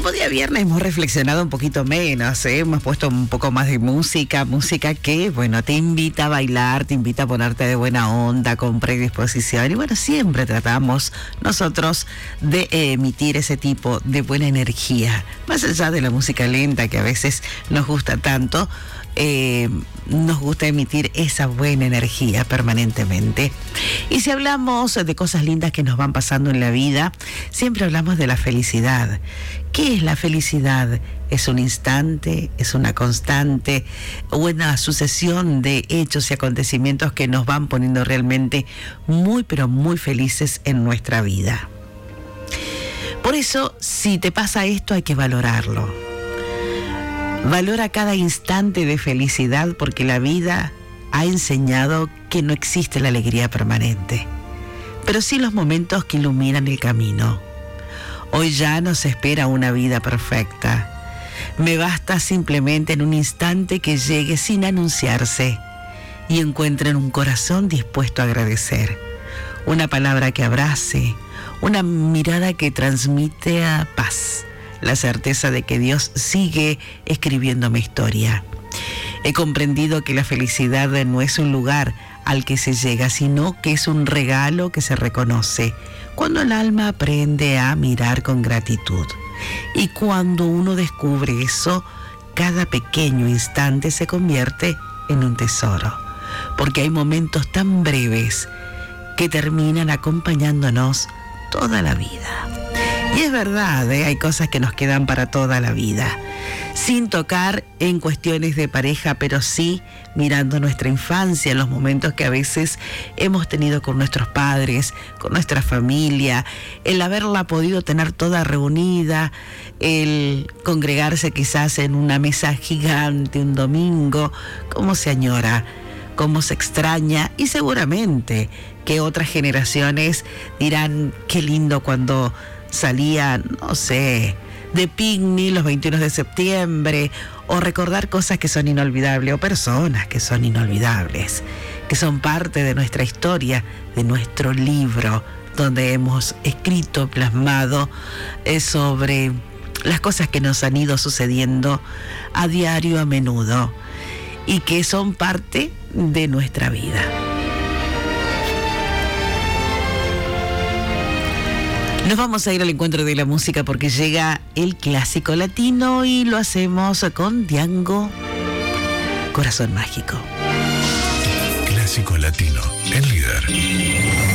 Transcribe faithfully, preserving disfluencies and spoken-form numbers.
Como día viernes hemos reflexionado un poquito menos, ¿eh? Hemos puesto un poco más de música, música que, bueno, te invita a bailar, te invita a ponerte de buena onda, con predisposición. Y bueno, siempre tratamos nosotros de emitir ese tipo de buena energía. Más allá de la música lenta que a veces nos gusta tanto, eh, nos gusta emitir esa buena energía permanentemente. Y si hablamos de cosas lindas que nos van pasando en la vida, siempre hablamos de la felicidad. ¿Qué es la felicidad? ¿Es un instante? ¿Es una constante? ¿O una sucesión de hechos y acontecimientos que nos van poniendo realmente muy, pero muy felices en nuestra vida? Por eso, si te pasa esto, hay que valorarlo. Valora cada instante de felicidad, porque la vida ha enseñado que no existe la alegría permanente, pero sí los momentos que iluminan el camino. Hoy ya nos espera una vida perfecta. Me basta simplemente en un instante que llegue sin anunciarse y encuentre en un corazón dispuesto a agradecer. Una palabra que abrace, una mirada que transmite a paz, la certeza de que Dios sigue escribiendo mi historia. He comprendido que la felicidad no es un lugar al que se llega, sino que es un regalo que se reconoce cuando el alma aprende a mirar con gratitud. Y cuando uno descubre eso, cada pequeño instante se convierte en un tesoro, porque hay momentos tan breves que terminan acompañándonos toda la vida. Y es verdad, ¿eh? Hay cosas que nos quedan para toda la vida, sin tocar en cuestiones de pareja, pero sí mirando nuestra infancia, en los momentos que a veces hemos tenido con nuestros padres, con nuestra familia, el haberla podido tener toda reunida, el congregarse quizás en una mesa gigante un domingo, cómo se añora, cómo se extraña, y seguramente que otras generaciones dirán qué lindo cuando salían, no sé, de picnic los veintiuno de septiembre, o recordar cosas que son inolvidables, o personas que son inolvidables, que son parte de nuestra historia, de nuestro libro, donde hemos escrito, plasmado eh, sobre las cosas que nos han ido sucediendo a diario, a menudo, y que son parte de nuestra vida. Nos vamos a ir al encuentro de la música porque llega el clásico latino y lo hacemos con Django, Corazón Mágico. Clásico latino, el líder.